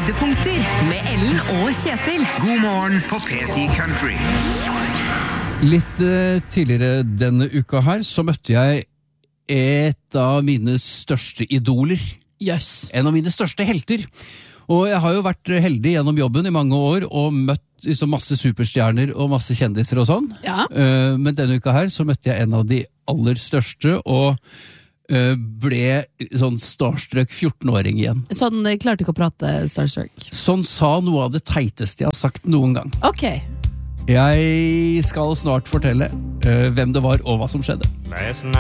Høydepunkter med Ellen og Kjetil. God morgen på P10 Country. Litt tidligere denne uka her så møtte jeg et av mine største idoler. Yes. En av mine største helter. Og jeg har jo vært heldig gjennom jobben i mange år og møtt liksom masse superstjerner og masse kjendiser og sånn. Ja. Men denne uka her så møtte jeg en av de aller største og ble sånn starstruck 14-åring igjen. Sånn, klarte ikke å prate starstruck. Sånn sa noe av det teiteste jeg har sagt noen gang. Ok. Jeg skal snart fortelle hvem det var og hva som skjedde.